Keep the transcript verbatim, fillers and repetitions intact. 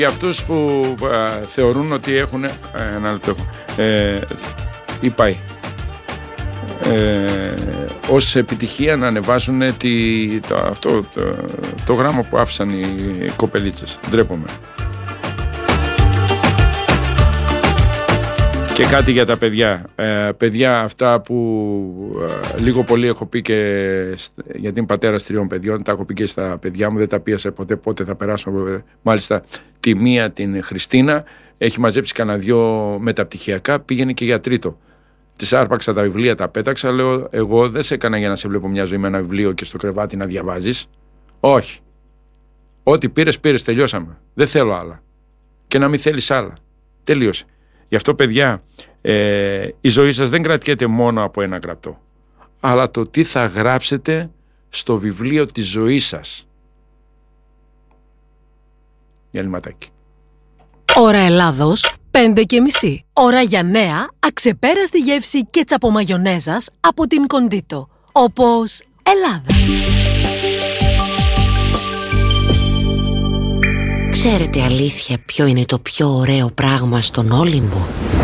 Για αυτούς που α, θεωρούν ότι έχουν, ε, ένα λεπτό, ε, ή πάει, ε, ως επιτυχία να ανεβάσουν τη, το, αυτό, το, το γράμμα που άφησαν οι κοπελίτσες. Ντρέπομαι. Και κάτι για τα παιδιά. Ε, παιδιά αυτά που ε, λίγο πολύ έχω πει και γιατί είμαι πατέρας τριών παιδιών, τα έχω πει και στα παιδιά μου, δεν τα πίασα ποτέ πότε θα περάσω. Μάλιστα τη μία την Χριστίνα έχει μαζέψει κανένα δυο μεταπτυχιακά, πήγαινε και για τρίτο. Της άρπαξα τα βιβλία, τα πέταξα, λέω εγώ δεν σε έκανα για να σε βλέπω μια ζωή με ένα βιβλίο και στο κρεβάτι να διαβάζεις. Όχι. Ό,τι πήρες πήρες, τελειώσαμε. Δεν θέλω άλλα. Και να μην θέλεις άλλα. Τελείωσε. Γι' αυτό, παιδιά, ε, η ζωή σας δεν κρατιέται μόνο από ένα γραπτό, αλλά το τι θα γράψετε στο βιβλίο της ζωής σας. Διαλυματάκι. Ώρα Ελλάδος, πέντε και μισή. Ώρα για νέα, αξεπέραστη γεύση κέτσαπο μαγιονέζας από την Κοντίτο. Όπως Ελλάδα. Ξέρετε αλήθεια ποιο είναι το πιο ωραίο πράγμα στον Όλυμπο?